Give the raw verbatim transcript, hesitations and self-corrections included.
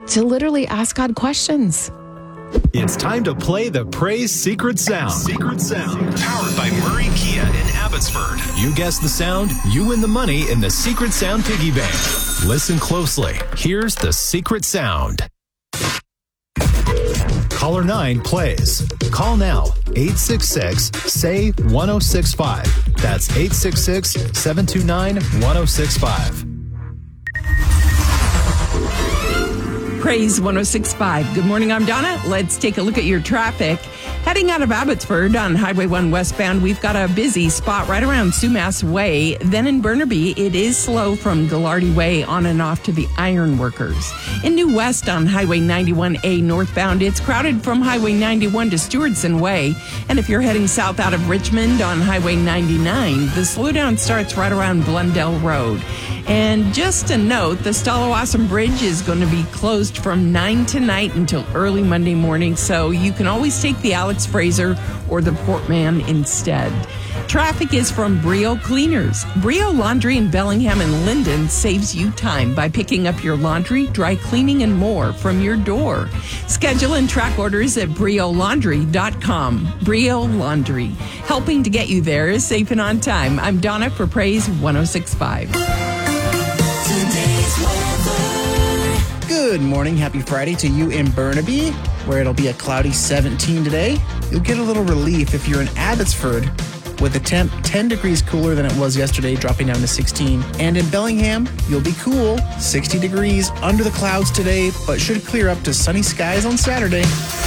to literally ask God questions. It's time to play the Praise Secret Sound. Secret Sound. Powered by Murray Kia in Abbotsford. You guess the sound, you win the money in the Secret Sound Piggy Bank. Listen closely. Here's the Secret Sound. Caller nine plays. Call now. eight six six, S A Y, one oh six five. That's eight six six, seven two nine, one oh six five. Praise one oh six point five. Good morning, I'm Donna. Let's take a look at your traffic. Heading out of Abbotsford on Highway one westbound, we've got a busy spot right around Sumas Way. Then in Burnaby, it is slow from Gallardi Way on and off to the Ironworkers. In New West on Highway ninety-one A northbound, it's crowded from Highway ninety-one to Stewardson Way. And if you're heading south out of Richmond on Highway ninety-nine, the slowdown starts right around Blundell Road. And just a note, the Stallawasam Bridge is going to be closed from nine tonight until early Monday morning, so you can always take the Alex Fraser or the Portman instead. Traffic is from Brio Cleaners. Brio Laundry in Bellingham and Linden saves you time by picking up your laundry, dry cleaning, and more from your door. Schedule and track orders at brio laundry dot com. Brio Laundry, helping to get you there safe and on time. I'm Donna for Praise one oh six point five. Good morning. Happy Friday to you in Burnaby, where it'll be a cloudy seventeen today. You'll get a little relief if you're in Abbotsford, with the temp ten degrees cooler than it was yesterday, dropping down to sixteen. And in Bellingham, you'll be cool, sixty degrees under the clouds today, but should clear up to sunny skies on Saturday.